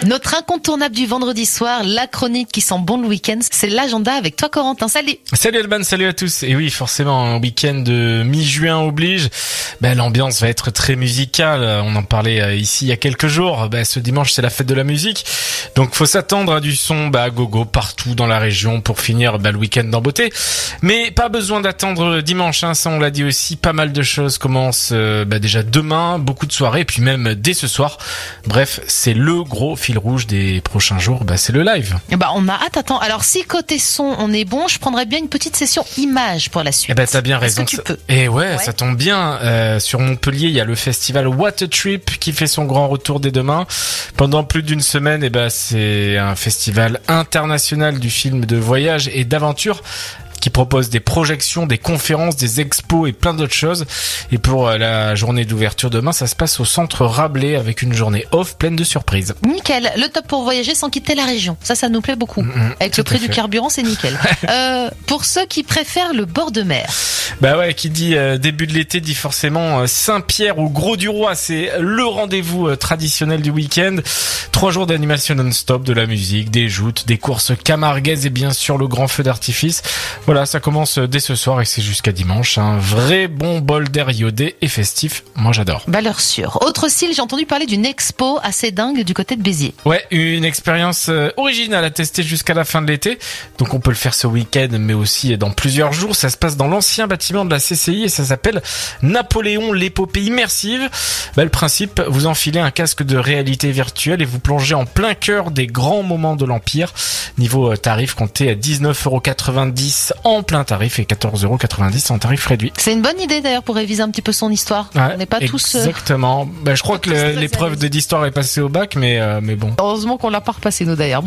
Notre incontournable du vendredi soir, la chronique qui sent bon le week-end, c'est l'agenda avec toi Corentin. Salut. Salut Alban, salut à tous. Et oui, forcément, un week-end de mi-juin oblige. L'ambiance va être très musicale. On en parlait ici il y a quelques jours. Ce dimanche, c'est la fête de la musique. Donc, faut s'attendre à du son gogo partout dans la région pour finir le week-end en beauté. Mais pas besoin d'attendre dimanche. Ça, on l'a dit aussi. Pas mal de choses commencent déjà demain. Beaucoup de soirées. Et puis même dès ce soir. Bref, c'est le gros fil rouge des prochains jours. C'est le live. On a hâte. Attends. Alors, si côté son, on est bon, je prendrais bien une petite session image pour la suite. T'as bien raison. Est-ce que tu peux? Et ouais, ça tombe bien. Sur Montpellier, il y a le festival What a Trip qui fait son grand retour dès demain. Pendant plus d'une semaine, c'est un festival international du film de voyage et d'aventure qui propose des projections, des conférences, des expos et plein d'autres choses. Et pour la journée d'ouverture demain, ça se passe au centre Rabelais avec une journée off pleine de surprises. Nickel, le top pour voyager sans quitter la région. Ça nous plaît beaucoup. Avec le prix du carburant, c'est nickel. Pour ceux qui préfèrent le bord de mer. Qui dit début de l'été dit forcément Saint-Pierre ou Grau-du-Roi. C'est le rendez-vous traditionnel du week-end. 3 jours d'animation non-stop, de la musique, des joutes, des courses camarguaises et bien sûr le grand feu d'artifice. Voilà, ça commence dès ce soir et c'est jusqu'à dimanche. Un vrai bon bol d'air iodé et festif. Moi, j'adore. Valeur sûre. Autre style, j'ai entendu parler d'une expo assez dingue du côté de Béziers. Ouais, une expérience originale à tester jusqu'à la fin de l'été. Donc, on peut le faire ce week-end, mais aussi dans plusieurs jours. Ça se passe dans l'ancien bâtiment de la CCI et ça s'appelle Napoléon, l'épopée immersive. Le principe, vous enfilez un casque de réalité virtuelle et vous plongez en plein cœur des grands moments de l'Empire. Niveau tarif, comptez à 19,90€ en plein tarif et 14,90€ en tarif réduit. C'est une bonne idée d'ailleurs pour réviser un petit peu son histoire. Ouais, on n'est pas tous... Exactement. Je crois que l'épreuve d'histoire est passée au bac, mais bon. Heureusement qu'on l'a pas repassé nous d'ailleurs.